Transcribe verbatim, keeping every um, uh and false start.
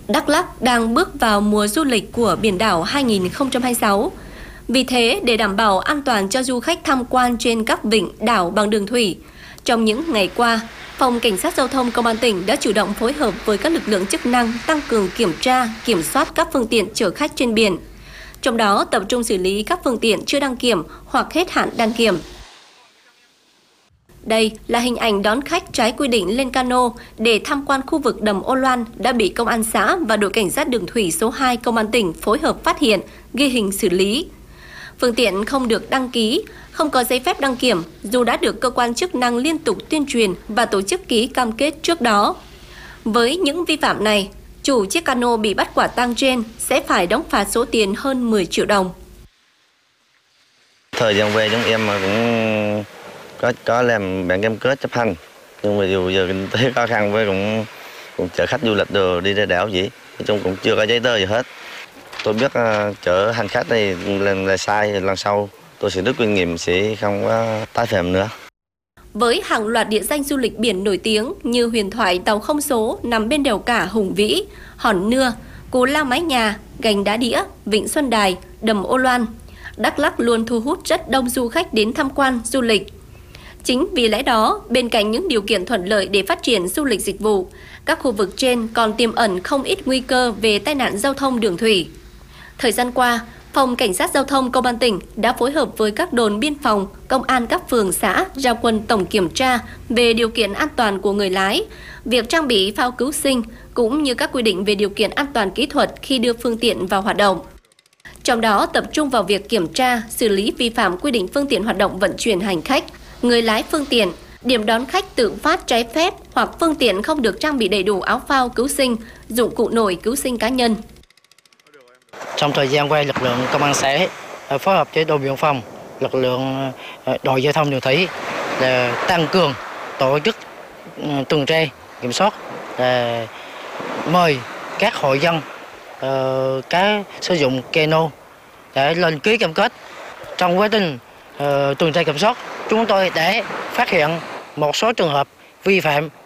Đắk Lắk đang bước vào mùa du lịch của biển đảo hai nghìn không trăm hai mươi sáu. Vì thế, để đảm bảo an toàn cho du khách tham quan trên các vịnh, đảo bằng đường thủy, trong những ngày qua, Phòng Cảnh sát Giao thông Công an tỉnh đã chủ động phối hợp với các lực lượng chức năng tăng cường kiểm tra, kiểm soát các phương tiện chở khách trên biển. Trong đó, tập trung xử lý các phương tiện chưa đăng kiểm hoặc hết hạn đăng kiểm. Đây là hình ảnh đón khách trái quy định lên cano để tham quan khu vực đầm Âu Loan đã bị Công an xã và đội Cảnh sát đường thủy số hai Công an tỉnh phối hợp phát hiện, ghi hình xử lý. Phương tiện không được đăng ký, không có giấy phép đăng kiểm dù đã được cơ quan chức năng liên tục tuyên truyền và tổ chức ký cam kết trước đó. Với những vi phạm này, chủ chiếc cano bị bắt quả tang trên sẽ phải đóng phạt số tiền hơn mười triệu đồng. Thời gian về chúng em cũng có có làm bản cam kết chấp hành, nhưng mà dù giờ kinh tế khó khăn với cũng cũng chở khách du lịch đồ đi ra đảo gì, nói chung cũng chưa có giấy tờ gì hết. Tôi biết uh, chở hành khách này lần là sai, lần sau tôi sẽ rút kinh nghiệm, sẽ không có tái phạm nữa. Với hàng loạt địa danh du lịch biển nổi tiếng như huyền thoại tàu không số nằm bên đèo cả Hùng Vĩ, Hòn Nưa, Cù Lao Mái Nhà, Gành Đá Đĩa, Vịnh Xuân Đài, đầm Âu Loan, Đắk Lắk luôn thu hút rất đông du khách đến tham quan du lịch. Chính vì lẽ đó, bên cạnh những điều kiện thuận lợi để phát triển du lịch dịch vụ, các khu vực trên còn tiềm ẩn không ít nguy cơ về tai nạn giao thông đường thủy. Thời gian qua, Phòng Cảnh sát Giao thông Công an tỉnh đã phối hợp với các đồn biên phòng, công an các phường xã ra quân tổng kiểm tra về điều kiện an toàn của người lái, việc trang bị phao cứu sinh cũng như các quy định về điều kiện an toàn kỹ thuật khi đưa phương tiện vào hoạt động. Trong đó tập trung vào việc kiểm tra, xử lý vi phạm quy định phương tiện hoạt động vận chuyển hành khách, người lái phương tiện, điểm đón khách tự phát trái phép hoặc phương tiện không được trang bị đầy đủ áo phao cứu sinh, dụng cụ nổi cứu sinh cá nhân. Trong thời gian qua, lực lượng công an xã phối hợp với đồn biên phòng, lực lượng đội giao thông đường thủy là tăng cường tổ chức tuần tra kiểm soát, là mời các hộ dân uh, cá sử dụng cano để lên ký cam kết. Trong quá trình uh, tuần tra kiểm soát, chúng tôi đã phát hiện một số trường hợp vi phạm